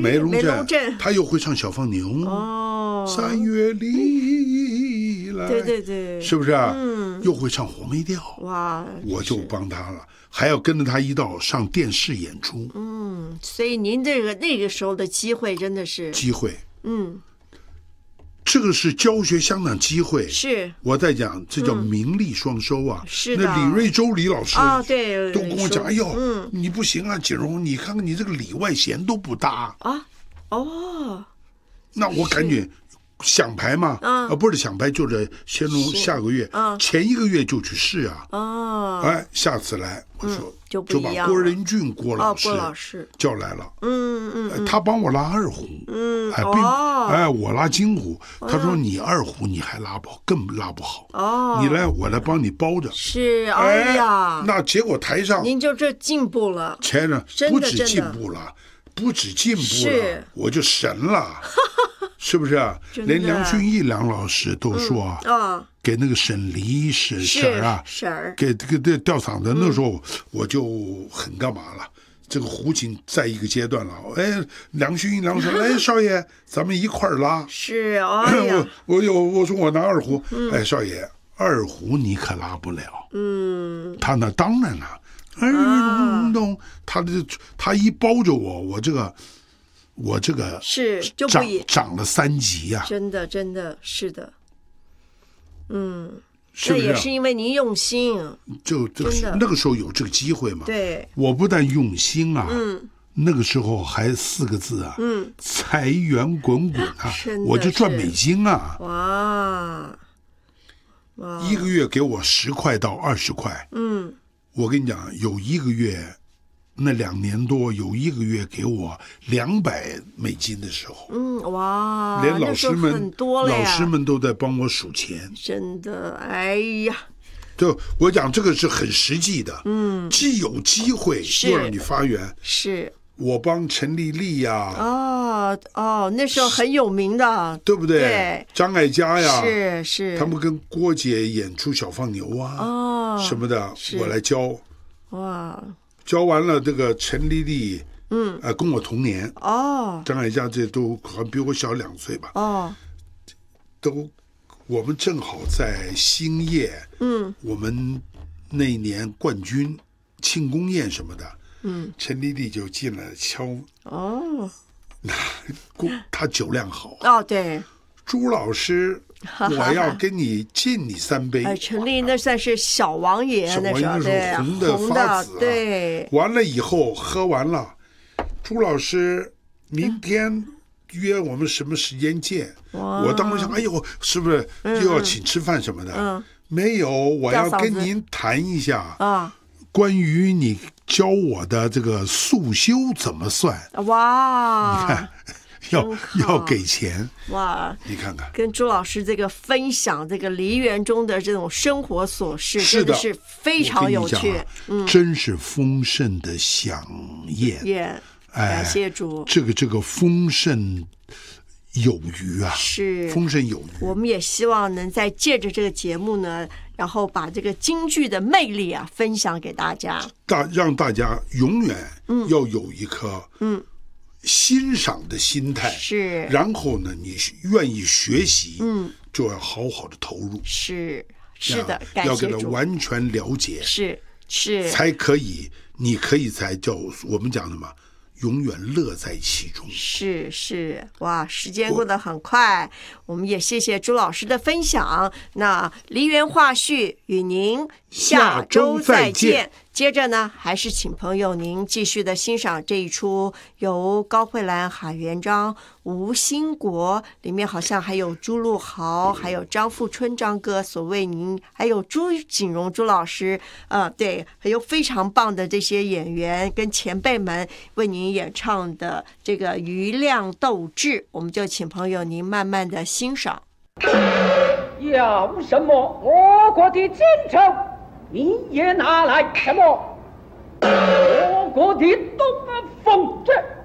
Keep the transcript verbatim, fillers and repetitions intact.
梅龙镇，他又会唱小放牛。哦，三月里来， 对对对， 是不是啊？嗯，又会唱活梅调。 哇， 我就帮他了，还要跟着他一道上电视演出。 嗯，所以您这个那个时候的机会真的是机会。 嗯。 这个是教学相当机会， 是我在讲，这叫名利双收啊。 嗯、是的， 那李瑞洲李老师啊，对， 都跟我讲，哎呦， 嗯， 你不行啊，锦荣，你看看你这个里外弦都不搭啊，哦， 那我赶紧想排嘛，啊，不是想排，就是先从下个月， 嗯， 前一个月就去试啊， 哦， 哎，下次来，我说。 嗯就, 就把郭仁俊郭老师哦，郭老师叫来了， 嗯嗯、 呃，他帮我拉二胡， 嗯， 哎，并哎我拉京胡，他说你二胡你还拉不好，更拉不好， 哦， 你来我来帮你包着， 是，哎呀， 哎那结果台上您就这进步了， 前人不止进步了，不止进步了，我就神了。是不是啊？连梁训义梁老师都说啊， 嗯哦、 给那个沈黎婶婶儿啊， 婶儿给这个吊嗓子，那时候我就很干嘛了。这个胡琴在一个阶段了，哎，梁训义梁说，哎，少爷，咱们一块儿拉。 是，哎呀， 我我有我说我拿二胡，嗯、哎，少爷，二胡你可拉不了。 嗯， 他那当然了，哎，咚咚，他的他一包着我，我这个。我这个是就不长长了三级呀、啊， 真的真的是的，嗯， 是不是、啊？ 那也是因为您用心， 就这个那个时候有这个机会嘛。 对， 我不但用心啊， 嗯， 那个时候还四个字啊， 嗯， 财源滚滚啊，我就赚美金啊， 哇，哇， 一个月给我十块到二十块， 嗯， 我跟你讲，有一个月。那两年多，有一个月给我两百美金的时候， 嗯，哇， 连老师们很多了老师们都在帮我数钱， 真的，哎呀， 就我讲这个是很实际的，嗯，既有机会又让你发源， 是我帮陈丽丽呀、啊， 哦哦，那时候很有名的， 对不对？ 对， 张艾嘉呀， 是是， 他们跟郭姐演出小放牛啊， 哦， 什么的，我来教， 哇。 教完了，这个陈丽丽，嗯，呃，跟我同年哦， 张艾嘉这都好像比我小两岁吧， 哦， 都，我们正好在兴业，嗯，我们那一年冠军庆功宴什么的，嗯，陈丽丽就进来敲， 哦， 那她酒量好， 哦，对， 朱老师。我要跟你敬你三杯。 哎，陈丽那算是小王爷，那时候对， 红的发紫、啊， 对。 完了以后喝完了，朱老师明天约我们什么时间见？我当时想，哎呦，是不是又要请吃饭什么的？ 嗯， 没有，我要跟您谈一下啊， 关于你教我的这个速修怎么算？ 哇， 你看。要要给钱哇！ 你看看， 跟朱老师这个分享这个梨园中的这种生活琐事， 是真的是非常有趣， 啊嗯、真是丰盛的飨宴。 宴，感谢主， 这个这个丰盛有余啊， 是丰盛有余。 我们也希望能再借着这个节目呢，然后把这个京剧的魅力啊分享给大家， 大让大家永远要有一颗嗯。欣赏的心态是， 然后呢，你愿意学习，嗯，就要好好的投入， 是是的，感谢要给他完全了解， 是是， 才可以，你可以才叫我们讲的嘛，永远乐在其中。 是是，哇，时间过得很快，我们也谢谢朱老师的分享。那梨园话絮与您下周再见。接着呢，还是请朋友您继续的欣赏这一出由高慧兰、海元璋、吴兴国，里面好像还有朱陆豪，还有张富春张哥所为您，还有朱锦荣朱老师，呃，对，还有非常棒的这些演员跟前辈们为您演唱的这个《余亮斗志》，我们就请朋友您慢慢的欣赏。 要什么？我国的京城。你也拿来什么？我国的东风镇。